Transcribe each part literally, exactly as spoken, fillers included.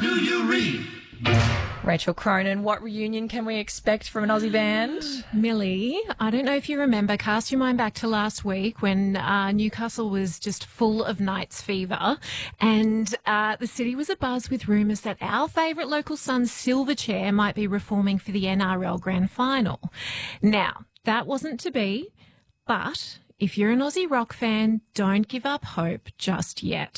do you read? Rachel Cronin, what reunion can we expect from an Aussie band? Millie, I don't know if you remember, cast your mind back to last week when uh, Newcastle was just full of Knights fever, and uh, the city was abuzz with rumours that our favourite local Suns Silverchair might be reforming for the N R L Grand Final. Now, that wasn't to be, but if you're an Aussie rock fan, don't give up hope just yet.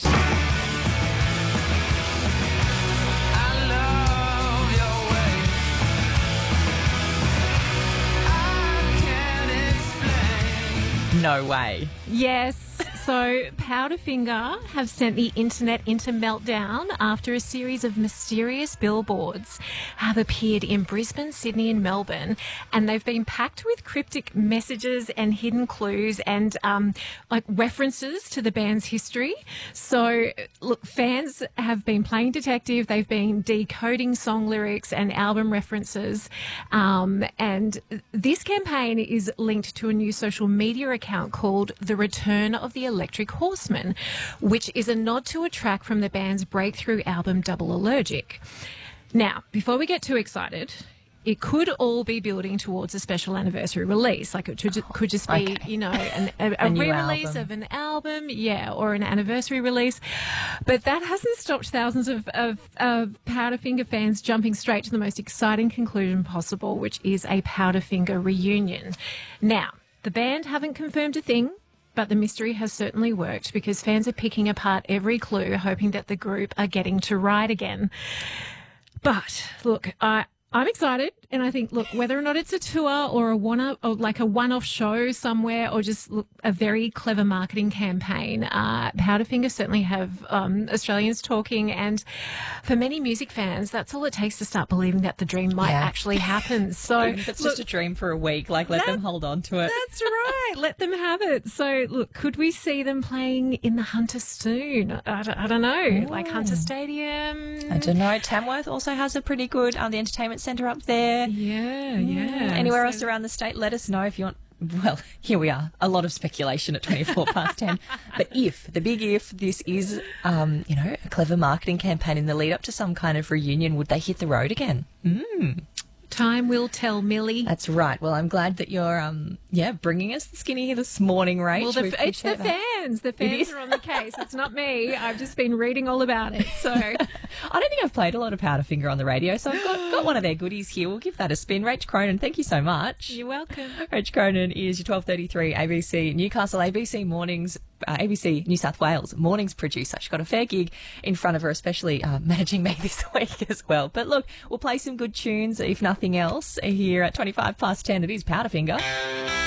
No way. Yes. So Powderfinger have sent the internet into meltdown after a series of mysterious billboards have appeared in Brisbane, Sydney and Melbourne, and they've been packed with cryptic messages and hidden clues and um, like references to the band's history. So look, fans have been playing detective. They've been decoding song lyrics and album references. Um, and this campaign is linked to a new social media account called The Return of the Electric Horseman, which is a nod to a track from the band's breakthrough album Double Allergic. Now, before we get too excited, it could all be building towards a special anniversary release. Like it could, could just be, okay. you know, an, a, a, A new re-release album. of an album, yeah, or an anniversary release. But that hasn't stopped thousands of, of, of Powderfinger fans jumping straight to the most exciting conclusion possible, which is a Powderfinger reunion. Now, the band haven't confirmed a thing, but the mystery has certainly worked because fans are picking apart every clue, hoping that the group are getting to ride again. But look, I, I'm excited, and I think, look, whether or not it's a tour or a one or like a one-off show somewhere, or just look, a very clever marketing campaign, uh, Powderfinger certainly have um, Australians talking, and for many music fans, that's all it takes to start believing that the dream might Yeah. actually happen. So Even if it's look, just a dream for a week, like let them hold on to it. that's right. Let them have it. So, look, could we see them playing in the Hunter soon? I, don't- I don't know. Like Hunter Stadium? I don't know. Tamworth also has a pretty good, um, the entertainment centre up there. Yeah, yeah. Anywhere So- else around the state, let us know if you want. Well, here we are. A lot of speculation at twenty-four past ten. But if, the big if, this is, um, you know, a clever marketing campaign in the lead up to some kind of reunion, would they hit the road again? Mm. Time will tell, Millie. That's right. Well, I'm glad that you're, um, yeah, bringing us the skinny here this morning, Rach. Well, the, We it's the appreciate that. fans. The It fans is. are on the case. It's not me. I've just been reading all about it. So, I don't think I've played a lot of Powderfinger on the radio, so I've got, got one of their goodies here. We'll give that a spin. Rach Cronin, thank you so much. you're welcome. Rach Cronin is your twelve thirty-three A B C Newcastle, A B C Mornings, uh, A B C New South Wales Mornings producer. She's got a fair gig in front of her, especially uh, managing me this week as well. But look, we'll play some good tunes, if nothing else, here at twenty-five past ten. It is Powderfinger.